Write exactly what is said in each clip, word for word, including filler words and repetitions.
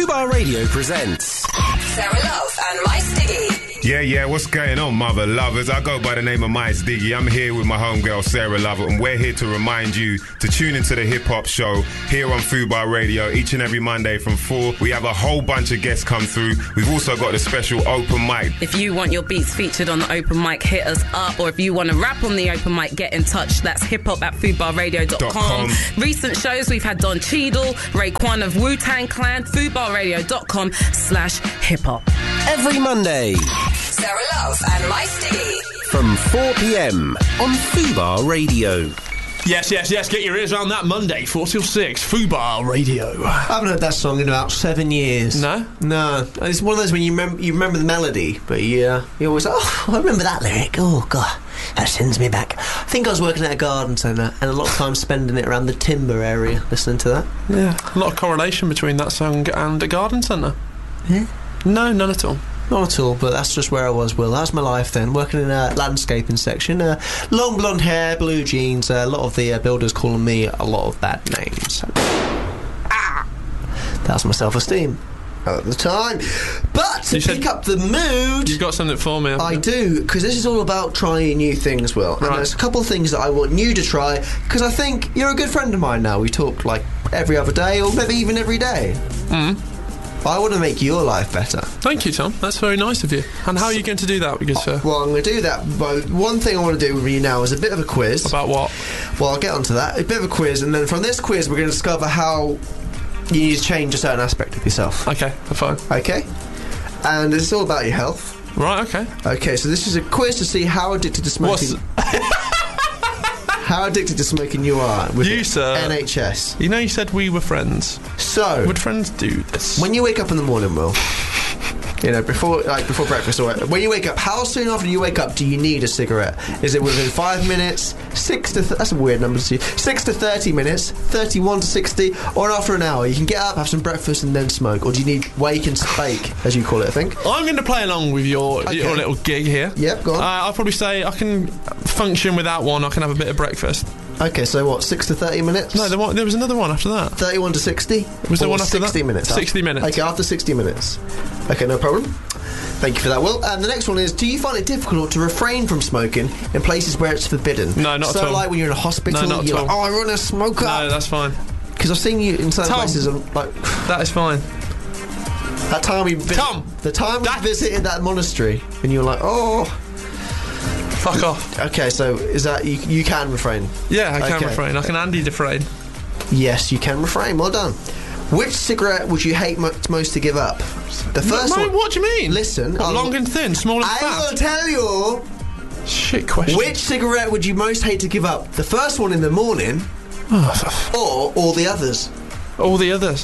Fubar Radio presents Sarah Love and My Stiggy. Yeah, yeah, what's going on, mother lovers? I go by the name of Mice Diggy. I'm here with my homegirl, Sarah Love, and we're here to remind you to tune into the Hip Hop Show here on Fubar Radio each and every Monday from four. We have a whole bunch of guests come through. We've also got a special open mic. If you want your beats featured on the open mic, hit us up. Or if you want to rap on the open mic, get in touch. That's hiphop at fubar radio dot com. Recent shows, we've had Don Cheadle, Raekwon of Wu-Tang Clan, fubar radio dot com slash hip hop. every Monday Sarah Love and My Stiggy. from four p.m. on Fubar Radio. Yes, yes, yes, get your ears around that Monday, four till six, Fubar Radio. I haven't heard that song in about seven years. No? No. It's one of those when you remember, you remember the melody, but you, uh, you always, oh, I remember that lyric. Oh, God, that sends me back. I think I was working at a garden centre and a lot of time spending it around the Timber area, listening to that. Yeah, a lot of correlation between that song and a garden centre. Yeah? No, none at all. Not at all, but that's just where I was, Will. That's my life then, working in a landscaping section. Uh, long blonde hair, blue jeans. Uh, a lot of the uh, builders calling me a lot of bad names. Ah! That's my self-esteem at the time. But to You pick said- up the mood, You've got something for me, haven't I you? do, because this is all about trying new things, Will. And Right. there's a couple of things that I want you to try, because I think you're a good friend of mine now. We talk like every other day, or maybe even every day. Mm. I want to make your life better. Thank you, Tom. That's very nice of you. And how are you going to do that? Because, uh, Well, I'm going to do that, but one thing I want to do with you now is a bit of a quiz. about what? Well, I'll get onto that. A bit of a quiz, and then from this quiz, we're going to discover how you need to change a certain aspect of yourself. Okay, fine. Okay? And it's all about your health. Right, okay. Okay, so this is a quiz to see how addicted to smoking... how addicted to smoking you are with You, the sir. N H S. You know you said we were friends. So, Would friends do this? when you wake up in the morning, Will, you know, before like before breakfast, or when you wake up, how soon after you wake up do you need a cigarette? Is it within five minutes, six to th- that's a weird number to see, six to thirty minutes, thirty-one to sixty, or after an hour? You can get up, have some breakfast, and then smoke, or do you need wake and bake, as you call it? I think. I'm going to play along with your, Okay. your little gig here. Yep, go on. Uh, I'll probably say I can function without one. I can have a bit of breakfast. Okay, so what? Six to thirty minutes? No, there, wa- there was another one after that. Thirty-one to sixty. Was there Or one after sixty that? minutes. sixty minutes. Okay, after sixty minutes. Okay, no problem. Thank you for that, Will. And the next one is: do you find it difficult to refrain from smoking in places where it's forbidden? No, not so at all. like when you're in a hospital, No, not you're at like, all. oh, I want to smoke No, up. that's fine. Because I've seen you in certain Tom. places, and like That is fine. that time we vi- Tom, the time we that- visited that monastery, and you're like, oh, Fuck off. okay. So is that you? You can refrain. Yeah, I can Okay. refrain. I can Andy defrain. Yes, you can refrain. Well done. Which cigarette would you hate mo- most to give up? The first no, one. what do you mean? Listen, What, I'll- long and thin, small and I will fat. tell you. Shit question. Which cigarette would you most hate to give up? The first one in the morning, or all the others? All the others.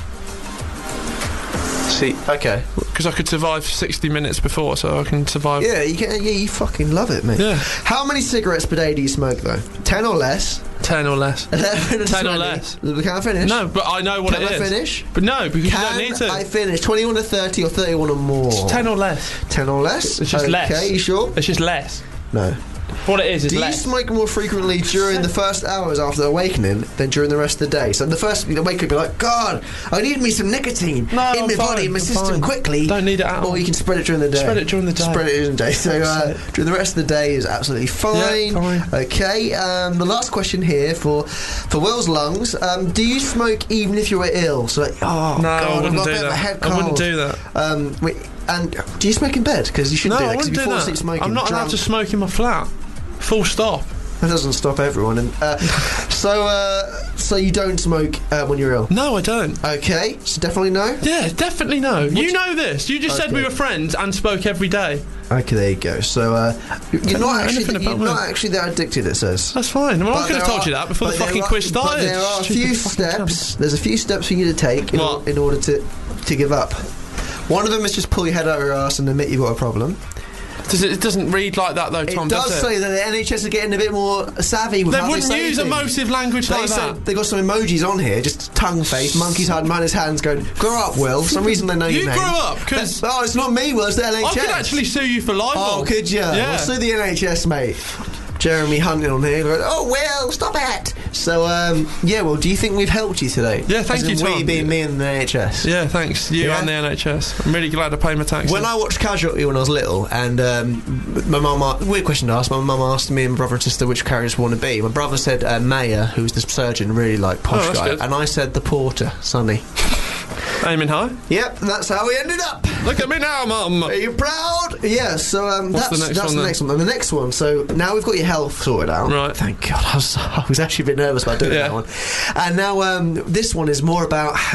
See, okay. Because I could survive sixty minutes before, so I can survive. Yeah, you can. Yeah, you fucking love it, mate. Yeah. How many cigarettes per day do you smoke, though? Ten or less? ten or less. Eleven or Ten or twenty? less. Can I finish? No, but I know what Can it I is. finish? But no, because Can you don't need to. I finish? Twenty-one or thirty, or thirty-one or more? ten or less. Ten or less? It's just okay, less. Okay, you sure? It's just less. No. What it is is Do you less. smoke more frequently during the first hours after awakening than during the rest of the day? So the first you wake up, you're like, God, I need me some nicotine No, in I'm my fine, body, in my I'm system fine. quickly. Don't need it at all. Or you can spread it during the day. Spread it during the day. Spread it during the day. So uh, during the rest of the day is absolutely fine. Yeah, fine. Okay. Um, the last question here for for Will's lungs: um, do you smoke even if you're ill? So like, oh No, God, I I've wouldn't got do a bit of a that. head I wouldn't cold. do that. Um, wait, and do you smoke in bed? Because you shouldn't No, do I that. Because wouldn't if do you fall that. asleep smoking, I'm not allowed drunk- to smoke in my flat. Full stop. That doesn't stop everyone. And uh, so, uh, so you don't smoke uh, when you're ill? No, I don't. Okay, so definitely no. Yeah, definitely no. You know this. You just said we Okay. were friends and spoke every day. Okay, there you go. So uh, you're Don't know not actually anything you're about not me. actually that addicted. It says. That's fine. Well, I But could have there told are- you that before the but there fucking are- quiz But started. there are a Stupid few fucking steps. There's a few steps for you to take in, What? in order to to give up. One of them is just pull your head out of your ass and admit you've got a problem. Does it, it doesn't read like that though, Tom. it does does say it? that the N H S are getting a bit more savvy with They how wouldn't they say use things. emotive language They like say- that. They got some emojis on here, just tongue face, monkey's hard, man his hands going, grow up, Will. For some reason they know You your name. grew up, 'cause- Oh, it's not me, Will, it's the N H S. I could actually sue you for libel. Oh, could you? Yeah. Well, sue the N H S, mate. Jeremy Hunting on here. Going, oh, Will, stop it. So, um, yeah, well, do you think we've helped you today? Yeah, thank As you, in Tom. We being me and the N H S. Yeah, thanks. You Yeah? and the N H S. I'm really glad I paid my taxes. When I watched Casualty when I was little, and um, my mum, weird question to ask, my mum asked me and my brother and sister which characters we want to be. My brother said uh, Mayer, who's the surgeon, really like posh Oh, that's guy, good. and I said the porter, Sonny. Aiming high. Yep, that's how we ended up. Look at me now, Mum. Are you proud? Yeah, so um, What's that's the next that's one the then? next one. And the next one, so now we've got your health sorted out. Right. Thank God. I was, I was actually a bit nervous about doing Yeah. that one. And now um, this one is more about